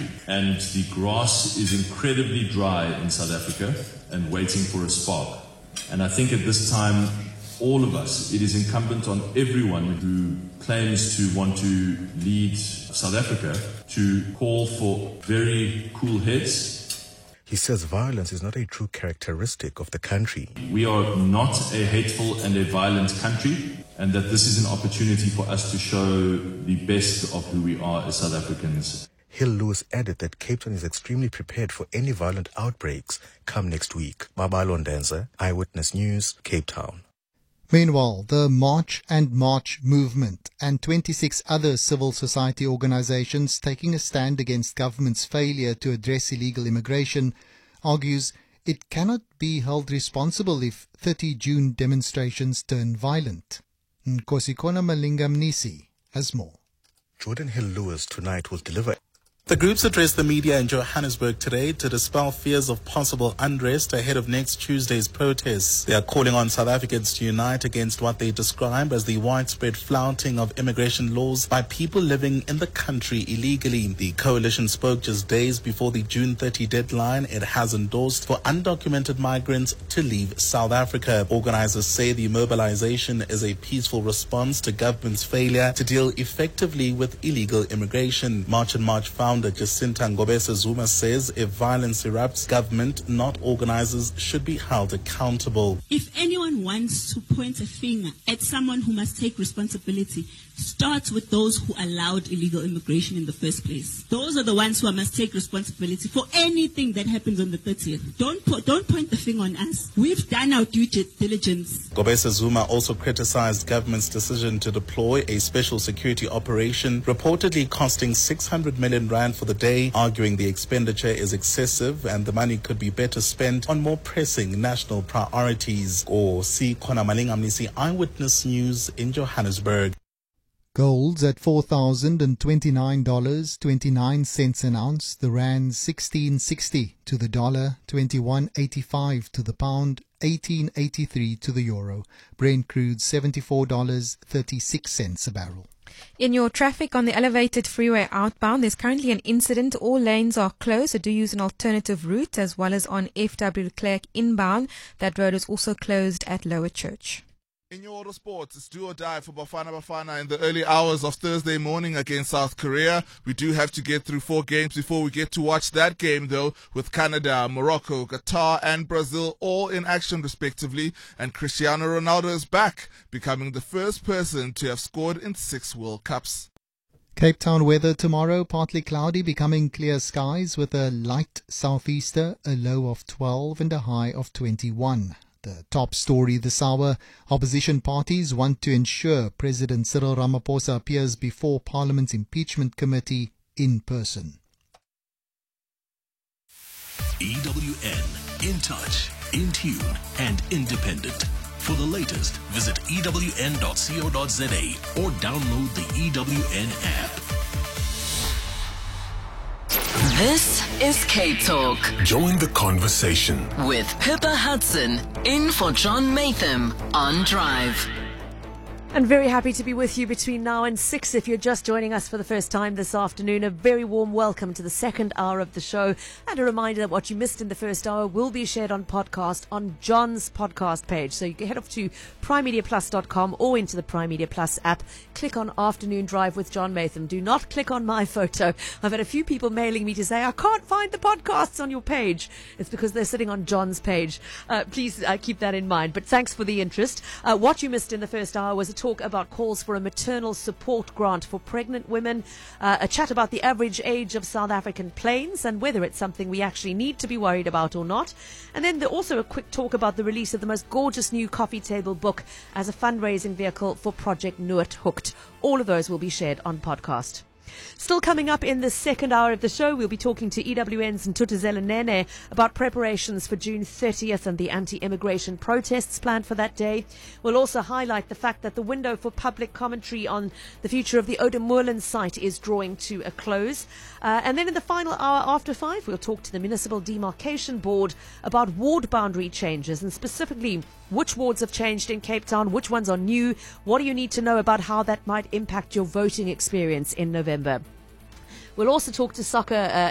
country. And the grass is incredibly dry in South Africa and waiting for a spark. And I think at this time, all of us, it is incumbent on everyone who claims to want to lead South Africa to call for very cool heads. He says violence is not a true characteristic of the country. We are not a hateful and a violent country, and that this is an opportunity for us to show the best of who we are as South Africans. Hill Lewis added that Cape Town is extremely prepared for any violent outbreaks come next week. Babalo Ndenza, Eyewitness News, Cape Town. Meanwhile, the March and March movement and 26 other civil society organizations taking a stand against government's failure to address illegal immigration argues it cannot be held responsible if 30 June demonstrations turn violent. Nkosikona Malinga-Mnisi has more. Jordan Hill Lewis tonight will deliver. The groups addressed the media in Johannesburg today to dispel fears of possible unrest ahead of next Tuesday's protests. They are calling on South Africans to unite against what they describe as the widespread flouting of immigration laws by people living in the country illegally. The coalition spoke just days before the June 30 deadline it has endorsed for undocumented migrants to leave South Africa. Organizers say the mobilization is a peaceful response to government's failure to deal effectively with illegal immigration. March and March founder Jacinta Ngobese Zuma says if violence erupts, government, not organizers, should be held accountable. If anyone wants to point a finger at someone who must take responsibility, starts with those who allowed illegal immigration in the first place. Those are the ones who must take responsibility for anything that happens on the 30th. Don't point the finger on us. We've done our due diligence. Ngobese Zuma also criticized government's decision to deploy a special security operation reportedly costing 600 million rand for the day, arguing the expenditure is excessive and the money could be better spent on more pressing national priorities. Nkosikona Malinga-Mnisi, Eyewitness News in Johannesburg. Gold's at $4,029.29 an ounce, the rand 16.60 to the dollar, 21.85 to the pound, 18.83 to the euro. Brent crude $74.36 a barrel. In your traffic on the elevated freeway outbound, there's currently an incident. All lanes are closed, so do use an alternative route, as well as on FW de Klerk inbound. That road is also closed at Lower Church. In your auto sports, it's do or die for Bafana in the early hours of Thursday morning against South Korea. We do have to get through 4 games before we get to watch that game, though, with Canada, Morocco, Qatar, and Brazil all in action respectively. And Cristiano Ronaldo is back, becoming the first person to have scored in 6 World Cups. Cape Town weather tomorrow, partly cloudy, becoming clear skies with a light southeaster, a low of 12 and a high of 21. The top story this hour, opposition parties want to ensure President Cyril Ramaphosa appears before Parliament's impeachment committee in person. EWN, in touch, in tune and independent. For the latest, visit ewn.co.za or download the EWN app. This is Cape Talk. Join the conversation With Pippa Hudson, in for John Matham on Drive. And very happy to be with you between now and 6. If you're just joining us for the first time this afternoon, a very warm welcome to the second hour of the show. And a reminder that what you missed in the first hour will be shared on podcast on John's podcast page. So you can head off to primemediaplus.com or into the Prime Media Plus app. Click on Afternoon Drive with John Matham. Do not click on my photo. I've had a few people mailing me to say, I can't find the podcasts on your page. It's because they're sitting on John's page. Please keep that in mind. But thanks for the interest. What you missed in the first hour was a talk about calls for a maternal support grant for pregnant women, a chat about the average age of South African planes and whether it's something we actually need to be worried about or not. And then also a quick talk about the release of the most gorgeous new coffee table book as a fundraising vehicle for Project Noord Hooked. All of those will be shared on podcast. Still coming up in the second hour of the show, we'll be talking to EWN's Ntutuzela Nene about preparations for June 30th and the anti-immigration protests planned for that day. We'll also highlight the fact that the window for public commentary on the future of the Oudtshoorn site is drawing to a close. And then in the final hour after 5, we'll talk to the Municipal Demarcation Board about ward boundary changes and specifically which wards have changed in Cape Town, which ones are new, what do you need to know about how that might impact your voting experience in November. We'll also talk to soccer